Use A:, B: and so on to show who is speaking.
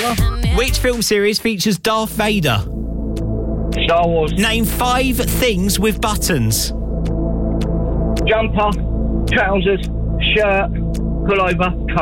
A: Which film series features Darth Vader?
B: Star Wars.
A: Name 5 things with buttons.
B: Jumper, trousers, shirt, pullover,